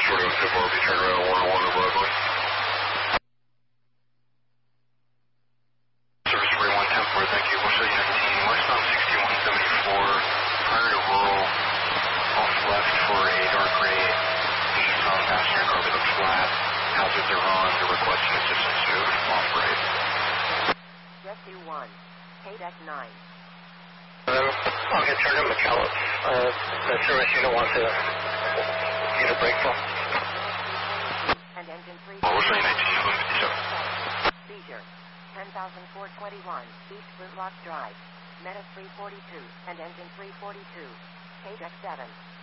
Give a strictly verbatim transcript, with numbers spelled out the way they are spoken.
Short of two four, be turn around one oh one over Broadway. Service three one ten four, thank you. Bushel nineteen, westbound sixty-one seventy-four, prior to rural, off left for a dark gray, eastbound passenger car with a flat. Hazards are on, the requesting assistance move off right. Rescue one, K deck nine. Um, I'll get turned to McCallum. Uh, the service unit wants to get a break for. And engine three. Bushel nineteen, one fifty-seven. Seizure, ten thousand four twenty-one, East Bootlock Drive, Meta three forty-two, and engine three forty-two, K deck seven.